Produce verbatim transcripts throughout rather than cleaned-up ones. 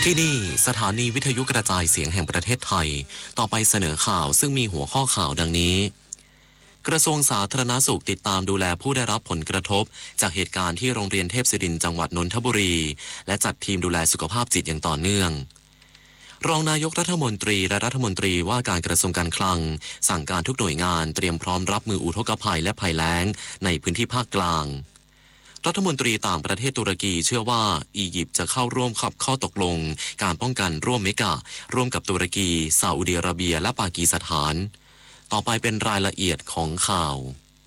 ที่นี่สถานีวิทยุกระจายเสียงแห่งประเทศไทยต่อไปเสนอข่าวซึ่งมีหัวข้อข่าวดังนี้กระทรวงสาธารณสุขติดตามดูแลผู้ได้รับผลกระทบจากเหตุการณ์ที่โรงเรียนเทพศิรินทร์จังหวัดนนทบุรีและจัดทีมดูแลสุขภาพจิตอย่างต่อเนื่องรองนายกรัฐมนตรีและรัฐมนตรีว่าการกระทรวงการคลังสั่งการทุกหน่วยงานเตรียมพร้อมรับมืออุทกภัยและภัยแล้งในพื้นที่ภาคกลางรัฐมนตรีต่างประเทศตุรกีเชื่อว่าอียิปต์จะเข้าร่วมขับข้อตกลงการป้องกันร่วมเมกะร่วมกับตุรกีซาอุดิอาระเบียและปากีสถานต่อไปเป็นรายละเอียดของข่าว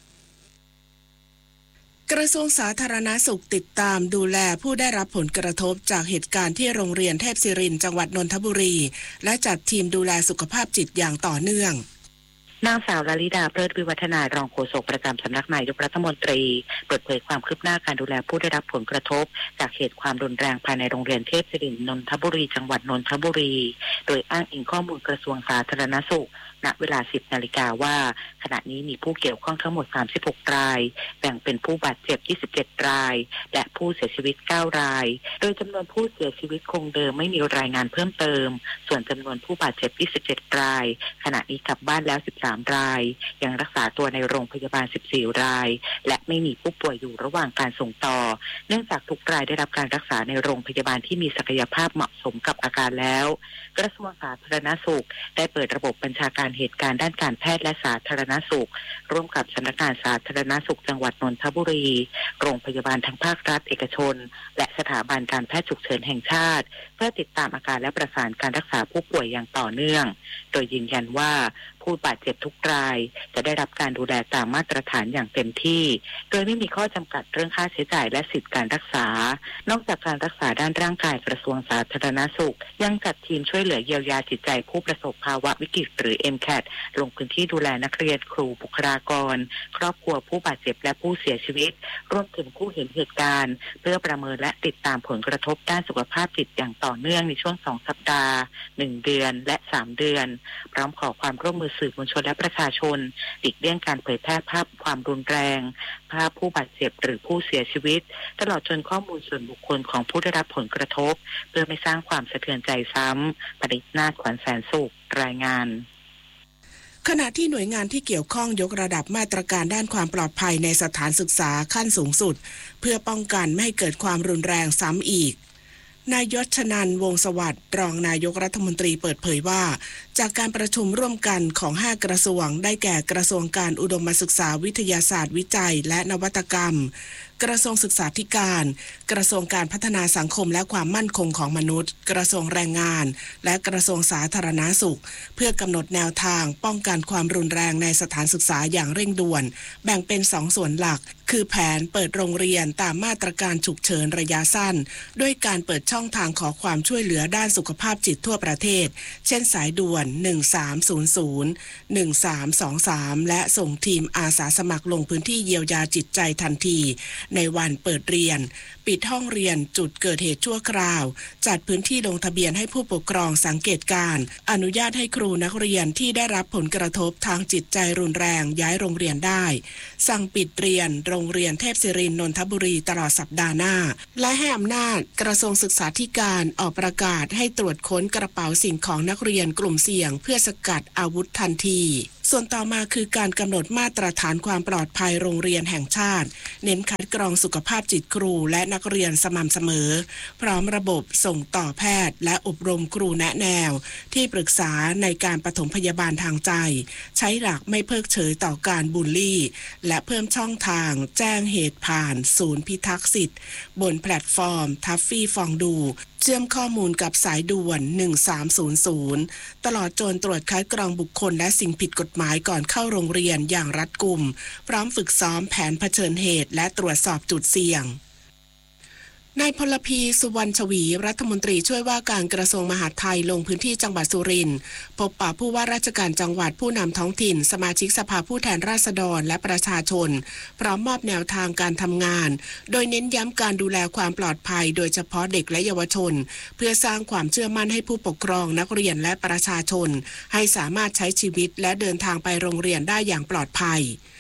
กระทรวงสาธารณสุขติดตามดูแลผู้ได้รับผลกระทบจากเหตุการณ์ที่โรงเรียนเทพศิรินทร์จังหวัดนนทบุรีและจัดทีมดูแลสุขภาพจิตอย่างต่อเนื่องนางสาวลลิดาเพลิดวิวัฒนารองโฆษกประจำสำนักนายกรัฐมนตรีเปิดเผยความคืบหน้าการดูแลผู้ได้รับผลกระทบจากเหตุความรุนแรงภายในโรงเรียนเทพศิรินทร์นนทบุรีจังหวัดนนทบุรีโดยอ้างอิงข้อมูลกระทรวงสาธารณสุขณเวลา สิบนาฬิกาว่าขณะนี้มีผู้เกี่ยวข้องทั้งหมดสามสิบหกรายแบ่งเป็นผู้บาดเจ็บยี่สิบเจ็ดรายและผู้เสียชีวิตเก้ารายโดยจำนวนผู้เสียชีวิตคงเดิมไม่มีรายงานเพิ่มเติมส่วนจำนวนผู้บาดเจ็บยี่สิบเจ็ดรายขณะนี้กลับบ้านแล้วสิบสามรายยังรักษาตัวในโรงพยาบาลสิบสี่รายและไม่มีผู้ป่วยอยู่ระหว่างการส่งต่อเนื่องจากทุกรายได้รับการรักษาในโรงพยาบาลที่มีศักยภาพเหมาะสมกับอาการแล้วกระทรวงสาธารณสุขได้เปิดระบบบัญชาการเหตุการณ์ด้านการแพทย์และสาธารณสุขร่วมกับสำนักงานสาธารณสุขจังหวัดนนทบุรีโรงพยาบาลทั้งภาครัฐเอกชนและสถาบันการแพทย์ฉุกเฉินแห่งชาติเพื่อติดตามอาการและประสานการรักษาผู้ป่วยอย่างต่อเนื่องโดยยืนยันว่าผู้บาดเจ็บทุกรายจะได้รับการดูแลตามมาตรฐานอย่างเต็มที่โดยไม่มีข้อจำกัดเรื่องค่าใช้จ่ายและสิทธิการรักษานอกจากการรักษาด้านร่างกายกระทรวงสาธารณสุขยังจัดทีมช่วยเหลือเยียวยาจิตใจผู้ประสบภาวะวิกฤตหรือ เอ็ม แคท ลงพื้นที่ดูแลนักเรียนครูบุคลากรครอบครัวผู้บาดเจ็บและผู้เสียชีวิตรวมถึงผู้เห็นเหตุการณ์เพื่อประเมินและติดตามผลกระทบด้านสุขภาพจิตอย่างต่อเนื่องในช่วงสองสัปดาห์หนึ่งเดือนและสามเดือนพร้อมขอความร่วมมือสื่อมวลชนและประชาชนหลีกเลี่ยงการเผยแพร่ภาพความรุนแรงภาพผู้บาดเจ็บหรือผู้เสียชีวิตตลอดจนข้อมูลส่วนบุคคลของผู้ได้รับผลกระทบเพื่อไม่สร้างความสะเทือนใจซ้ำปริศนาถขวัญแสนสุขรายงานขณะที่หน่วยงานที่เกี่ยวข้องยกระดับมาตรการด้านความปลอดภัยในสถานศึกษาขั้นสูงสุดเพื่อป้องกันไม่ให้เกิดความรุนแรงซ้ำอีกนายยศชนันท์วงศ์สวัสดิ์รองนายกรัฐมนตรีเปิดเผยว่าจากการประชุมร่วมกันของห้ากระทรวงได้แก่กระทรวงการอุดมศึกษาวิทยาศาสตร์วิจัยและนวัตกรรมกระทรวงศึกษาธิการกระทรวงการพัฒนาสังคมและความมั่นคงของมนุษย์กระทรวงแรงงานและกระทรวงสาธารณสุขเพื่อกำหนดแนวทางป้องกันความรุนแรงในสถานศึกษาอย่างเร่งด่วนแบ่งเป็นสองส่วนหลักคือแผนเปิดโรงเรียนตามมาตรการฉุกเฉินระยะสั้นด้วยการเปิดช่องทางขอความช่วยเหลือด้านสุขภาพจิตทั่วประเทศเช่นสายด่วนหนึ่งสามศูนย์ศูนย์ หนึ่งสามสองสามและส่งทีมอาสาสมัครลงพื้นที่เยียวยาจิตใจทันทีในวันเปิดเรียนปิดห้องเรียนจุดเกิดเหตุชั่วคราวจัดพื้นที่ลงทะเบียนให้ผู้ปกครองสังเกตการอนุญาตให้ครูนักเรียนที่ได้รับผลกระทบทางจิตใจรุนแรงย้ายโรงเรียนได้สั่งปิดเรียนโรงเรียนเทพศิรินทร์นนทบุรีตลอดสัปดาห์หน้าและให้อำนาจกระทรวงศึกษาธิการออกประกาศให้ตรวจค้นกระเป๋าสิ่งของนักเรียนกลุ่มเสี่ยงเพื่อสกัดอาวุธทันทีส่วนต่อมาคือการกำหนดมาตรฐานความปลอดภัยโรงเรียนแห่งชาติเน้นคัดกรองสุขภาพจิตครูและนักเรียนสม่ำเสมอพร้อมระบบส่งต่อแพทย์และอบรมครูแนะแนวที่ปรึกษาในการปฐมพยาบาลทางใจใช้หลักไม่เพิกเฉยต่อการบูลลี่และเพิ่มช่องทางแจ้งเหตุผ่านศูนย์พิทักษ์สิทธิ์บนแพลตฟอร์มทัฟฟี่ฟองดูเชื่อมข้อมูลกับสายด่วนหนึ่งสามศูนย์ศูนย์ตลอดจนตรวจคัดกรองบุคคลและสิ่งผิดกฎหมายก่อนเข้าโรงเรียนอย่างรัดกุมพร้อมฝึกซ้อมแผนเผชิญเหตุและตรวจสอบจุดเสี่ยงนายพลพีสุวรรณชวีรัฐมนตรีช่วยว่าการกระทรวงมหาดไทยลงพื้นที่จังหวัดสุรินทร์พบปะผู้ว่าราชการจังหวัดผู้นำท้องถิ่นสมาชิกสภาผู้แทนราษฎรและประชาชนพร้อมมอบแนวทางการทำงานโดยเน้นย้ำการดูแลความปลอดภัยโดยเฉพาะเด็กและเยาวชนเพื่อสร้างความเชื่อมั่นให้ผู้ปกครองนักเรียนและประชาชนให้สามารถใช้ชีวิตและเดินทางไปโรงเรียนได้อย่างปลอดภัย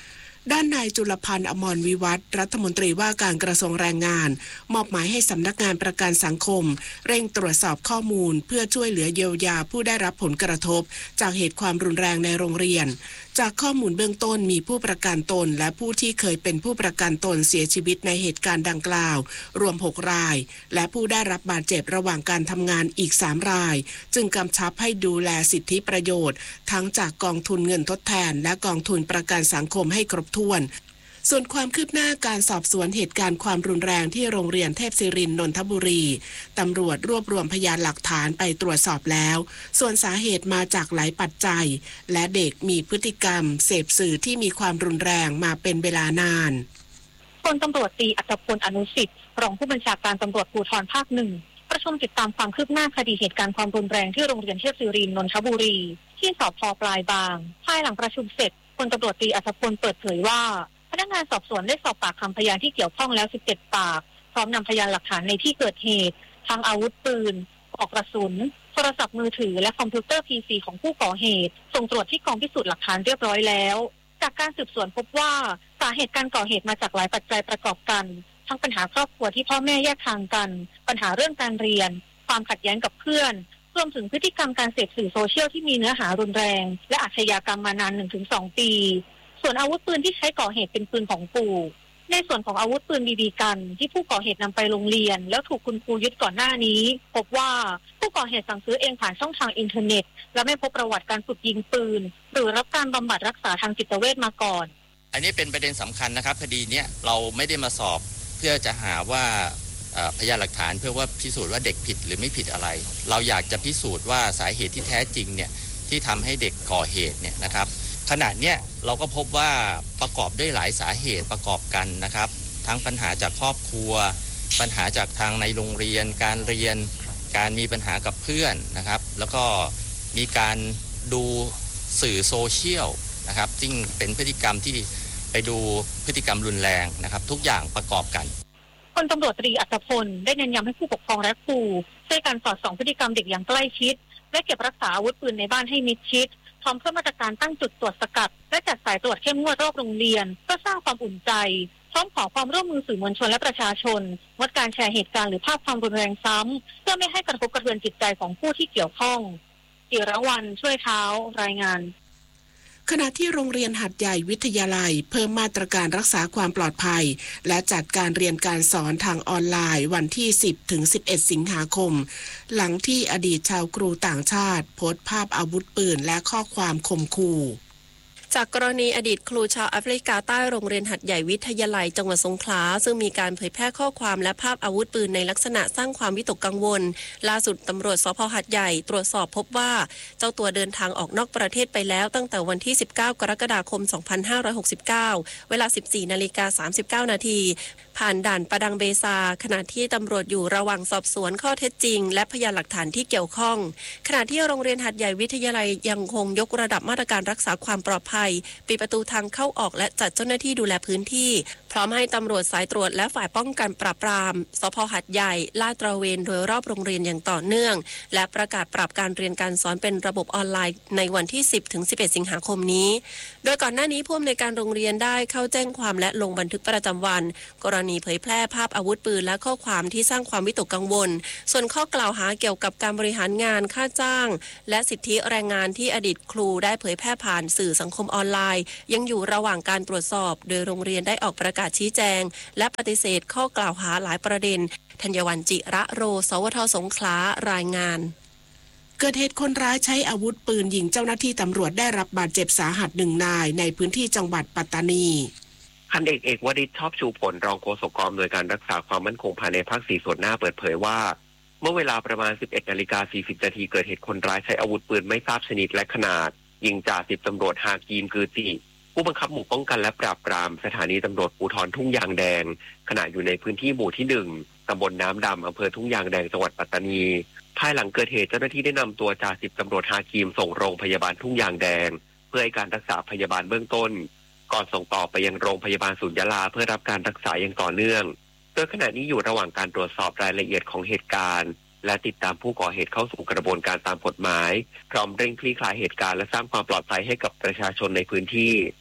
ด้านนายจุลพันธ์อมรวิวัฒน์รัฐมนตรีว่าการกระทรวงแรงงานมอบหมายให้สำนักงานประกันสังคมเร่งตรวจสอบข้อมูลเพื่อช่วยเหลือเยียวยาผู้ได้รับผลกระทบจากเหตุความรุนแรงในโรงเรียนจากข้อมูลเบื้องต้นมีผู้ประกันตนและผู้ที่เคยเป็นผู้ประกันตนเสียชีวิตในเหตุการณ์ดังกล่าวรวมหกรายและผู้ได้รับบาดเจ็บระหว่างการทำงานอีกสามรายจึงกำชับให้ดูแลสิทธิประโยชน์ทั้งจากกองทุนเงินทดแทนและกองทุนประกันสังคมให้ครบถ้วนส่วนความคืบหน้าการสอบสวนเหตุการณ์ความรุนแรงที่โรงเรียนเทพศิรินทร์นนทบุรีตำรวจรวบรวมพยานหลักฐานไปตรวจสอบแล้วส่วนสาเหตุมาจากหลายปัจจัยและเด็กมีพฤติกรรมเสพสื่อที่มีความรุนแรงมาเป็นเวลานานพลตำรวจตรีอัตพลอนุสิทธิ์รองผู้บัญชาการตำรวจภูธรภาคหนึ่งประชุมติดตามความคืบหน้าคดีเหตุการณ์ความรุนแรงที่โรงเรียนเทพศิรินทร์นนทบุรีที่สภ.ปลายบางภายหลังประชุมเสร็จพลตำรวจตรีอัตพลเปิดเผยว่าพนักงานสอบสวนได้สอบปากคำพยานที่เกี่ยวข้องแล้วสิบเจ็ดปากพร้อมนำพยานหลักฐานในที่เกิดเหตุทั้งอาวุธปืนปลอกกระสุนโทรศัพท์มือถือและคอมพิวเตอร์ พี ซี ของผู้ก่อเหตุส่งตรวจที่กองพิสูจน์หลักฐานเรียบร้อยแล้วจากการสืบสวนพบว่าสาเหตุการก่อเหตุมาจากหลายปัจจัยประกอบกันทั้งปัญหาครอบครัวที่พ่อแม่แยกทางกันปัญหาเรื่องการเรียนความขัดแย้งกับเพื่อนรวมถึงพฤติกรรมการเสพสื่อโซเชียลที่มีเนื้อหารุนแรงและอาชญากรรมมานาน หนึ่งถึงสอง ปีส่วนอาวุธปืนที่ใช้ก่อเหตุเป็นปืนของปู่ในส่วนของอาวุธปืนบีบีกันที่ผู้ก่อเหตุนำไปโรงเรียนแล้วถูกคุณครูยึดก่อนหน้านี้พบว่าผู้ก่อเหตุสั่งซื้อเองผ่านช่องทางอินเทอร์เน็ตและไม่พบประวัติการฝึกยิงปืนหรือรับการบำบัดรักษาทางจิตเวชมาก่อนอันนี้เป็นประเด็นสำคัญนะครับคดีนี้เราไม่ได้มาสอบเพื่อจะหาว่าพยานหลักฐานเพื่อว่าพิสูจน์ว่าเด็กผิดหรือไม่ผิดอะไรเราอยากจะพิสูจน์ว่าสาเหตุที่แท้จริงเนี่ยที่ทำให้เด็กก่อเหตุเนี่ยนะครับขณะเนี้ยเราก็พบว่าประกอบด้วยหลายสาเหตุประกอบกันนะครับทั้งปัญหาจากครอบครัวปัญหาจากทางในโรงเรียนการเรียนการมีปัญหากับเพื่อนนะครับแล้วก็มีการดูสื่อโซเชียลนะครับซึ่งเป็นพฤติกรรมที่ไปดูพฤติกรรมรุนแรงนะครับทุกอย่างประกอบกันพลตำรวจตรีอัตพลได้เน้นย้ำให้ผู้ปกครองและครูช่วยกันสอดส่องพฤติกรรมเด็กอย่างใกล้ชิดและเก็บรักษาอาวุธปืนในบ้านให้มิดชิดพร้อมเพิ่มมาตรการตั้งจุดตรวจสกัดและจัดสายตรวจเข้มงวดรอบโรงเรียนเพื่อสร้างความอุ่นใจพร้อมขอความร่วมมือสื่อมวลชนและประชาชนงดการแชร์เหตุการณ์หรือภาพความรุนแรงซ้ำเพื่อไม่ให้กระทบกระเทือนจิตใจของผู้ที่เกี่ยวข้องจิรวรรณช่วยเท้ารายงานขณะที่โรงเรียนหัดใหญ่วิทยาลัยเพิ่มมาตรการรักษาความปลอดภัยและจัดการเรียนการสอนทางออนไลน์วันที่ สิบถึงสิบเอ็ด สิงหาคมหลังที่อดีตชาวครูต่างชาติโพสต์ภาพอาวุธปืนและข้อความข่มขู่จากกรณีอดีตครูชาวแอฟริกาใต้โรงเรียนหัดใหญ่วิทยาลัยจังหวัดสงขลาซึ่งมีการเผยแพร่ข้อความและภาพอาวุธปืนในลักษณะสร้างความวิตกกังวลล่าสุดตำรวจสภ.หัดใหญ่ตรวจสอบพบว่าเจ้าตัวเดินทางออกนอกประเทศไปแล้วตั้งแต่วันที่สิบเก้ากรกฎาคมสองพันห้าร้อยหกสิบเก้าเวลา สิบสี่นาฬิกาสามสิบเก้านาทีผ่านด่านประดังเบซาขณะที่ตำรวจอยู่ระหว่างสอบสวนข้อเท็จจริงและพยานหลักฐานที่เกี่ยวข้องขณะที่โรงเรียนหัดใหญ่วิทยาลัยยังคงยกระดับมาตรการรักษาความปลอดภัยปิดประตูทางเข้าออกและจัดเจ้าหน้าที่ดูแลพื้นที่พร้อมให้ตำรวจสายตรวจและฝ่ายป้องกันปราบปรามสภ.หัดใหญ่ลาดตระเวนโดยรอบโรงเรียนอย่างต่อเนื่องและประกาศปรับการเรียนการสอนเป็นระบบออนไลน์ในวันที่ สิบถึงสิบเอ็ด สิงหาคมนี้โดยก่อนหน้านี้ผู้อำนวยการโรงเรียนได้เข้าแจ้งความและลงบันทึกประจำวันกรณีเผยแพร่ภาพอาวุธปืนและข้อความที่สร้างความวิตกกังวลส่วนข้อกล่าวหาเกี่ยวกับการบริหารงานค่าจ้างและสิทธิแรงงานที่อดีตครูได้เผยแพร่ผ่านสื่อสังคมออนไลน์ยังอยู่ระหว่างการตรวจสอบโดยโรงเรียนได้ออกประกาศชี้แจงและปฏิเสธข้อกล่าวหาหลายประเด็นธัญวรรณจิระโรสวทสงขลารายงานเกิดเหตุคนร้ายใช้อาวุธปืนยิงเจ้าหน้าที่ตำรวจได้รับบาดเจ็บสาหัสหนึ่งนายในพื้นที่จังหวัดปัตตานีพันเอกเอกวริศชอบชูผลรองโฆษกกองอำนวยการรักษาความมั่นคงภายในภาคสี่ส่วนหน้าเปิดเผยว่าเมื่อเวลาประมาณ สิบเอ็ดนาฬิกาสี่สิบนาทีเกิดเหตุคนร้ายใช้อาวุธปืนไม่ทราบชนิดและขนาดยิงจ่าสิบตำรวจฮากีมกือจิผู้บังคับหมู่ป้องกันและปราบปรามสถานีตำรวจภูธรทุ่งยางแดงขณะอยู่ในพื้นที่หมู่ที่หนึ่งตำบลน้ำดำอำเภอทุ่งยางแดงจังหวัดปัตตานีภายหลังเกิดเหตุเจ้าหน้าที่ได้นำตัวจ่าสิบตำรวจฮากีมส่งโรงพยาบาลทุ่งยางแดงเพื่อให้การรักษาพยาบาลเบื้องต้นก่อนส่งต่อไปยังโรงพยาบาลศูนย์ยะลาเพื่อรับการรักษาอย่างต่อเนื่องโดยขณะนี้อยู่ระหว่างการตรวจสอบรายละเอียดของเหตุการณ์และติดตามผู้ก่อเหตุเข้าสู่กระบวนการตามกฎหมายพร้อมเร่งคลี่คลายเหตุการณ์และสร้างความปลอดภัยให้กับประชาชนในพื้นที่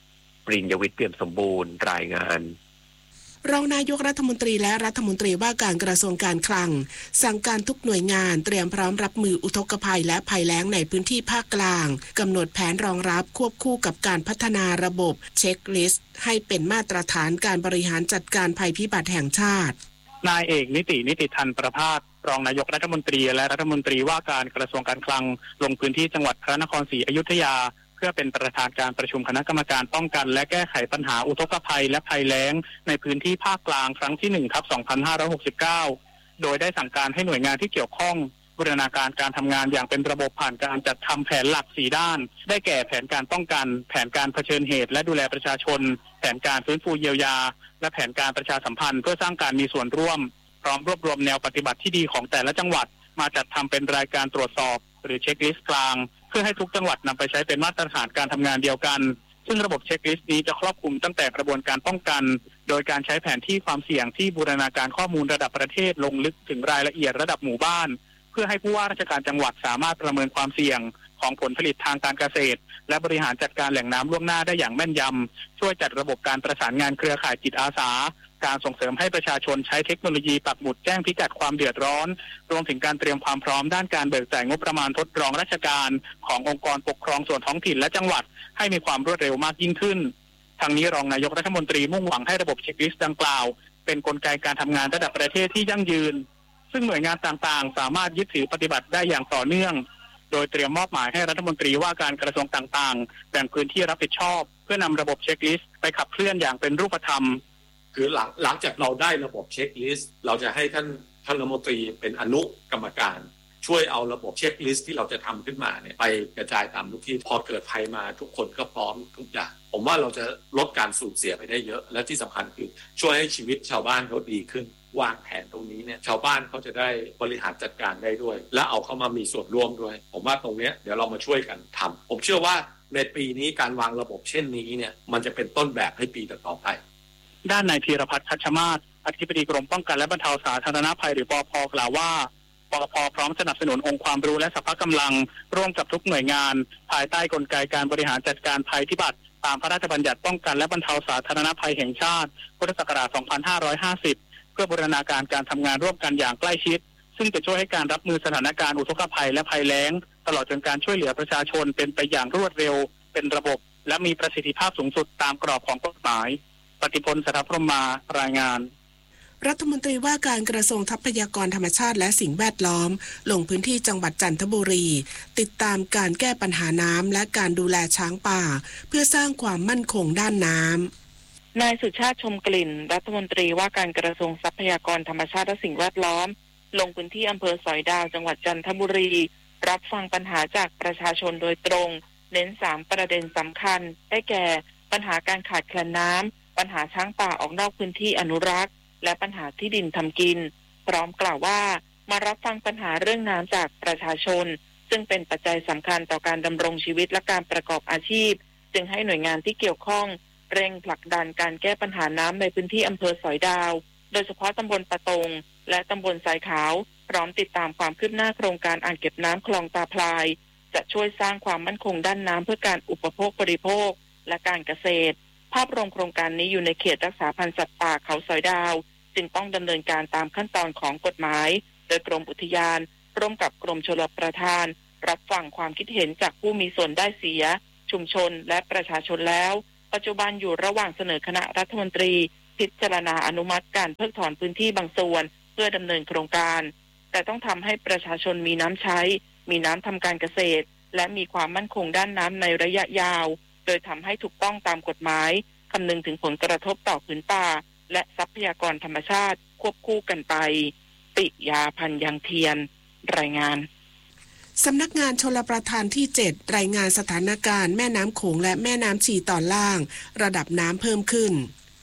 ปริญญวิทย์เปี่ยมสมบูรณ์รายงานรองนายกรัฐมนตรีและรัฐมนตรีว่าการกระทรวงการคลังสั่งการทุกหน่วยงานเตรียมพร้อมรับมืออุทกภัยและภัยแล้งในพื้นที่ภาคกลางกำหนดแผนรองรับควบคู่กับการพัฒนาระบบเช็คลิสต์ให้เป็นมาตรฐานการบริหารจัดการภัยพิบัติแห่งชาตินายเอกนิตินิติธันประภาสรองนายกรัฐมนตรีและรัฐมนตรีว่าการกระทรวงการคลังลงพื้นที่จังหวัดพระนครศรีอยุธยาเพื่อเป็นประธานการประชุมคณะกรรมการป้องกันและแก้ไขปัญหาอุทกภัยและภัยแล้งในพื้นที่ภาคกลางครั้งที่หนึ่งทับสองพันห้าร้อยหกสิบเก้าโดยได้สั่งการให้หน่วยงานที่เกี่ยวข้องบูรณาการการทำงานอย่างเป็นระบบผ่านการจัดทำแผนหลักสี่ด้านได้แก่แผนการป้องกันแผนการเผชิญเหตุและดูแลประชาชนแผนการฟื้นฟูเยียวยาและแผนการประชาสัมพันธ์เพื่อสร้างการมีส่วนร่วมพร้อมรวบรวมแนวปฏิบัติที่ดีของแต่ละจังหวัดมาจัดทำเป็นรายการตรวจสอบหรือเช็คลิสต์กลางเพื่อให้ทุกจังหวัดนำไปใช้เป็นมาตรฐานการทำงานเดียวกันซึ่งระบบเช็คลิสต์นี้จะครอบคลุมตั้งแต่กระบวนการป้องกันโดยการใช้แผนที่ความเสี่ยงที่บูรณาการข้อมูลระดับประเทศลงลึกถึงรายละเอียดระดับหมู่บ้านเพื่อให้ผู้ว่าราชการจังหวัดสามารถประเมินความเสี่ยงของผลผลิตทางการเกษตรและบริหารจัดการแหล่งน้ำล่วงหน้าได้อย่างแม่นยำช่วยจัดระบบการประสานงานเครือข่ายจิตอาสาการส่งเสริมให้ประชาชนใช้เทคโนโลยีปักหมุดแจ้งพิกัดความเดือดร้อนรวมถึงการเตรียมความพร้อมด้านการเบิกจ่ายงบประมาณทดลองราชการขององค์กรปกครองส่วนท้องถิ่นและจังหวัดให้มีความรวดเร็วมากยิ่งขึ้นทางนี้รองนายกรัฐมนตรีมุ่งหวังให้ระบบเช็คลิสต์ดังกล่าวเป็นกลไกการทำงานระดับประเทศที่ยั่งยืนซึ่งหน่วยงานต่างๆสามารถยึดถือปฏิบัติได้อย่างต่อเนื่องโดยเตรียมมอบหมายให้รัฐมนตรีว่าการกระทรวงต่างๆแบ่งพื้นที่รับผิดชอบเพื่อนำระบบเช็คลิสต์ไปขับเคลื่อนอย่างเป็นรูปธรรมคือหลังหลังจากเราได้ระบบเช็คลิสต์เราจะให้ท่านท่านรัฐมนตรีเป็นอนุกรรมการช่วยเอาระบบเช็คลิสต์ที่เราจะทำขึ้นมาเนี่ยไปกระจายตามทุกที่พอเกิดภัยมาทุกคนก็พร้อมทุกอย่างผมว่าเราจะลดการสูญเสียไปได้เยอะและที่สำคัญคือช่วยให้ชีวิตชาวบ้านเขาดีขึ้นวางแผนตรงนี้เนี่ยชาวบ้านเขาจะได้บริหารจัดการได้ด้วยและเอาเข้ามามีส่วนร่วมด้วยผมว่าตรงนี้เดี๋ยวเรามาช่วยกันทำผมเชื่อว่าในปีนี้การวางระบบเช่นนี้เนี่ยมันจะเป็นต้นแบบให้ปีต่อไปด้านนายธีรพัฒน์คัชมาศอธิบดีกรมป้องกันและบรรเทาสาธารณภัยหรือปภ.กล่าวว่าปภ.พร้อมสนับสนุนองค์ความรู้และสรรพกำลังร่วมกับทุกหน่วยงานภายใต้กลไกการบริหารจัดการภัยพิบัติตามพระราชบัญญัติป้องกันและบรรเทาสาธารณภัยแห่งชาติพุทธศักราชสองพันห้าร้อยห้าสิบเพื่อบูรณาการการทำงานร่วมกันอย่างใกล้ชิดซึ่งจะช่วยให้การรับมือสถานการณ์อุทกภัยและภัยแล้งตลอดจนการช่วยเหลือประชาชนเป็นไปอย่างรวดเร็วเป็นระบบและมีประสิทธิภาพสูงสุดตามกรอบของกฎหมายปฏิพล สัทธพรหมารายงานรัฐมนตรีว่าการกระทรวงทรัพยากรธรรมชาติและสิ่งแวดล้อมลงพื้นที่จังหวัดจันทบุรีติดตามการแก้ปัญหาน้ำและการดูแลช้างป่าเพื่อสร้างความมั่นคงด้านน้ำนายสุชาติชมกลิ่นรัฐมนตรีว่าการกระทรวงทรัพยากรธรรมชาติและสิ่งแวดล้อมลงพื้นที่อำเภอสอยดาวจังหวัดจันทบุรีรับฟังปัญหาจากประชาชนโดยตรงเน้นสามประเด็นสำคัญได้แก่ปัญหาการขาดแคลนน้ำปัญหาช้างป่าออกนอกพื้นที่อนุรักษ์และปัญหาที่ดินทำกินพร้อมกล่าวว่ามารับฟังปัญหาเรื่องน้ำจากประชาชนซึ่งเป็นปัจจัยสำคัญต่อการดำรงชีวิตและการประกอบอาชีพจึงให้หน่วยงานที่เกี่ยวข้องเร่งผลักดันการแก้ปัญหาน้ำในพื้นที่อำเภอสอยดาวโดยเฉพาะตำบลปะตงและตำบลทรายขาวพร้อมติดตามความคืบหน้าโครงการอ่างเก็บน้ำคลองตาพลายจะช่วยสร้างความมั่นคงด้านน้ำเพื่อการอุปโภคบริโภคและการเกษตรภาพรวมโครงการนี้อยู่ในเขตรักษาพันธุ์สัตว์ป่าเขาสอยดาวจึงต้องดำเนินการตามขั้นตอนของกฎหมายโดยกรมอุทยานร่วมกับกรมชลประทานรับฟังความคิดเห็นจากผู้มีส่วนได้เสียชุมชนและประชาชนแล้วปัจจุบันอยู่ระหว่างเสนอคณะรัฐมนตรีพิจารณาอนุมัติการเพิกถอนพื้นที่บางส่วนเพื่อดำเนินโครงการแต่ต้องทำให้ประชาชนมีน้ำใช้มีน้ำทำการเกษตรและมีความมั่นคงด้านน้ำในระยะยาวโดยทำให้ถูกต้องตามกฎหมายคำนึงถึงผลกระทบต่อพื้นป่าและทรัพยากรธรรมชาติควบคู่กันไปปิยาพันธ์ยังเทียนรายงานสำนักงานชลประทานที่เจ็ดรายงานสถานการณ์แม่น้ำโขงและแม่น้ำชีตอนล่างระดับน้ำเพิ่มขึ้น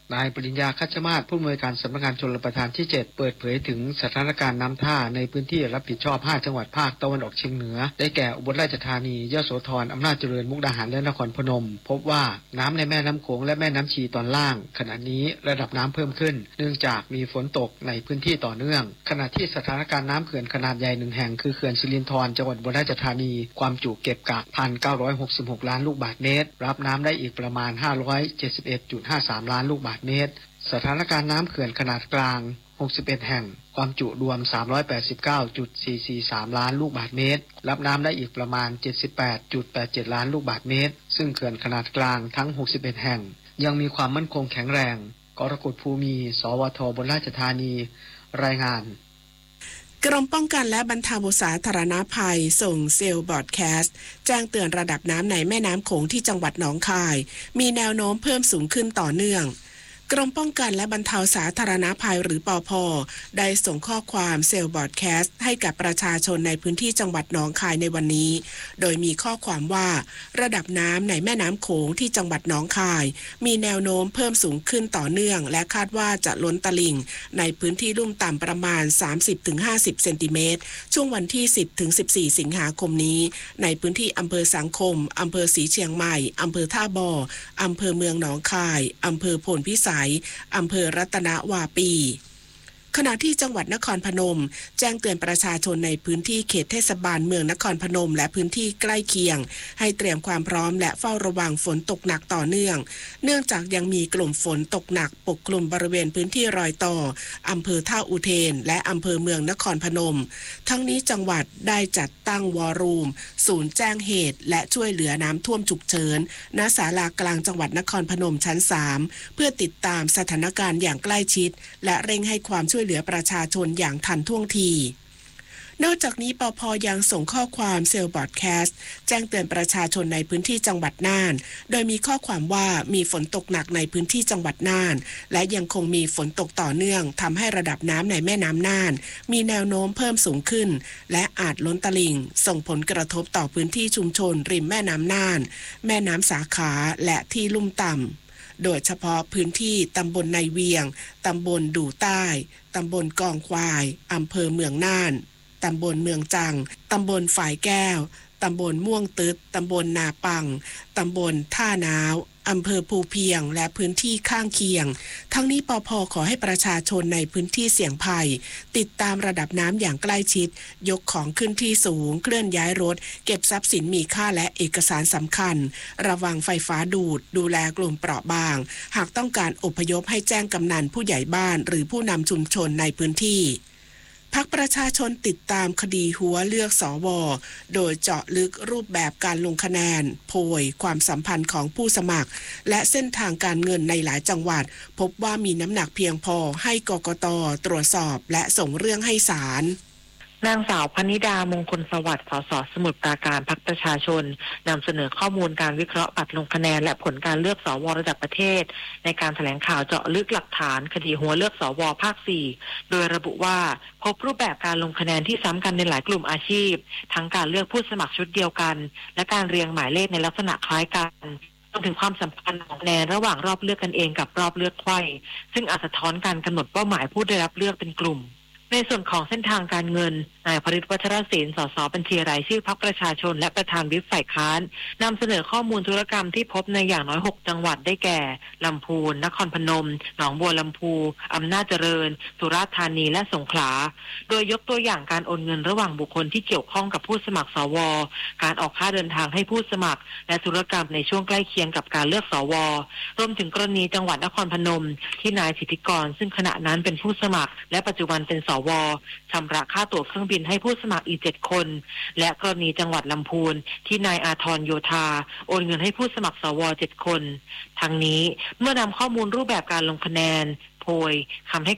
นายปริญญาคัชมาศผู้อำนวยการสำนักงานชลประทานที่เจ็ดเปิดเผยถึงสถานการณ์น้ำท่าในพื้นที่รับผิดชอบห้าจังหวัดภาคตะวันออกเฉียงเหนือได้แก่อุบลราชธานียโสธรอำนาจเจริญมุกดาหารและนครพนมพบว่าน้ำในแม่น้ำโขงและแม่น้ำชีตอนล่างขณะนี้ระดับน้ำเพิ่มขึ้นเนื่องจากมีฝนตกในพื้นที่ต่อเนื่องขณะที่สถานการณ์น้ำเขื่อนขนาดใหญ่หนึ่งแห่งคือเขื่อนสิรินธรจังหวัดอุบลราชธานีความจุเก็บกัก หนึ่งพันเก้าร้อยหกสิบหก ล้านลูกบาศก์เมตรรับน้ำได้อีกประมาณ ห้าร้อยเจ็ดสิบเอ็ดจุดห้าสาม ล้านลูกบาศก์เมตรสถานการณ์น้ำเขื่อนขนาดกลางหกสิบเอ็ดแห่งความจุรวม สามร้อยแปดสิบเก้าจุดสี่สี่สาม ล้านลูกบาศก์เมตรรับน้ำได้อีกประมาณ เจ็ดสิบแปดจุดแปดเจ็ด ล้านลูกบาศก์เมตรซึ่งเขื่อนขนาดกลางทั้งหกสิบเอ็ดแห่งยังมีความมั่นคงแข็งแรงกรกฎภูมิ สวทอุบลราชธานีรายงานกรมป้องกันและบรรเทาสาธารณภัยส่งเซลล์บอดแคสต์แจ้งเตือนระดับน้ำในแม่น้ำโขงที่จังหวัดหนองคายมีแนวโน้มเพิ่มสูงขึ้นต่อเนื่องกรมป้องกันและบรรเทาสาธารณภัยหรือปภ.ได้ส่งข้อความเซลล์บอดแคสต์ให้กับประชาชนในพื้นที่จังหวัดหนองคายในวันนี้โดยมีข้อความว่าระดับน้ำในแม่น้ำโขงที่จังหวัดหนองคายมีแนวโน้มเพิ่มสูงขึ้นต่อเนื่องและคาดว่าจะล้นตลิ่งในพื้นที่ลุ่มต่ำประมาณ สามสิบถึงห้าสิบ เซนติเมตรช่วงวันที่ สิบถึงสิบสี่ สิงหาคมนี้ในพื้นที่อำเภอสังคมอำเภอศรีเชียงใหม่อำเภอท่าบ่ออำเภอเมืองหนองคายอำเภอโพนพิสัยอำเภอรัตนวาปีขณะที่จังหวัดนครพนมแจ้งเตือนประชาชนในพื้นที่เขตเทศบาลเมืองนครพนมและพื้นที่ใกล้เคียงให้เตรียมความพร้อมและเฝ้าระวังฝนตกหนักต่อเนื่องเนื่องจากยังมีกลุ่มฝนตกหนักปกคลุมบริเวณพื้นที่รอยต่ออำเภอท่าอุเทนและอำเภอเมืองนครพนมทั้งนี้จังหวัดได้จัดตั้งวอร์รูมศูนย์แจ้งเหตุและช่วยเหลือน้ำท่วมฉุกเฉินณศาลากลางจังหวัดนครพนมชั้นสามเพื่อติดตามสถานการณ์อย่างใกล้ชิดและเร่งให้ความช่วยเหลือประชาชนอย่างทันท่วงทีนอกจากนี้ปภ.ยังส่งข้อความเซลล์บอดแคสต์แจ้งเตือนประชาชนในพื้นที่จังหวัดน่านโดยมีข้อความว่ามีฝนตกหนักในพื้นที่จังหวัดน่านและยังคงมีฝนตกต่อเนื่องทำให้ระดับน้ำในแม่น้ำน่านมีแนวโน้มเพิ่มสูงขึ้นและอาจล้นตลิ่งส่งผลกระทบต่อพื้นที่ชุมชนริมแม่น้ำน่านแม่น้ำสาขาและที่ลุ่มต่ำโดยเฉพาะพื้นที่ตำบลในเวียงตำบลดู่ใต้ตำบลกองควายอำเภอเมืองน่านตำบลเมืองจังตำบลฝ่ายแก้วตำบลม่วงตึดตำบลนาปังตำบลท่าน้าวอำเภอภูเพียงและพื้นที่ข้างเคียงทั้งนี้ปภ.ขอให้ประชาชนในพื้นที่เสี่ยงภัยติดตามระดับน้ำอย่างใกล้ชิดยกของขึ้นที่สูงเคลื่อนย้ายรถเก็บทรัพย์สินมีค่าและเอกสารสำคัญระวังไฟฟ้าดูดดูแลกลุ่มเปราะบางหากต้องการอพยพให้แจ้งกำนันผู้ใหญ่บ้านหรือผู้นำชุมชนในพื้นที่พรรคประชาชนติดตามคดีหัวเลือกสวโดยเจาะลึกรูปแบบการลงคะแนนโพยความสัมพันธ์ของผู้สมัครและเส้นทางการเงินในหลายจังหวัดพบว่ามีน้ำหนักเพียงพอให้กกต.ตรวจสอบและส่งเรื่องให้ศาลนางสาวพนิดามงคลสวัสดิ์ สส สมุทรปราการพรรคประชาชนนำเสนอข้อมูลการวิเคราะห์บัตรลงคะแนนและผลการเลือกสวระดับประเทศในการแถลงข่าวเจาะลึกหลักฐานคดีหัวเลือกสวภาคสี่โดยระบุว่าพบรูปแบบการลงคะแนนที่ซ้ำกันในหลายกลุ่มอาชีพทั้งการเลือกผู้สมัครชุดเดียวกันและการเรียงหมายเลขในลักษณะคล้ายกันรวมถึงความสัมพันธ์ของคะแนนระหว่างรอบเลือกกันเองกับรอบเลือกไขว้ซึ่งอาจสะท้อนการกำหนดเป้าหมายผู้ได้รับเลือกเป็นกลุ่มในส่วนของเส้นทางการเงินนายพฤทธิ์วัชรศิลป์สสบัญชีรายชื่อพรรคประชาชนและประธานวิปฝ่ายค้านนำเสนอข้อมูลธุรกรรมที่พบในอย่างน้อยหกจังหวัดได้แก่ลำพูนนครพนมหนองบัวลำพูอำนาจเจริญสุราษฎร์ธานีและสงขลาโดยยกตัวอย่างการโอนเงินระหว่างบุคคลที่เกี่ยวข้องกับผู้สมัครสวการออกค่าเดินทางให้ผู้สมัครและธุรกรรมในช่วงใกล้เคียงกับการเลือกสวรวมถึงกรณีจังหวัดนครพนมที่นายสิทธิกรซึ่งขณะนั้นเป็นผู้สมัครและปัจจุบันเป็นสวชำระค่าตั๋วเครื่องบินให้ผู้สมัครอีกเจ็ดคนและกรณีจังหวัดลำพูนที่นายอาทรโยธาโอนเงินให้ผู้สมัครสวเจ็ดคนทั้งนี้เมื่อนำข้อมูลรูปแบบการลงคะแนนโพยคำให้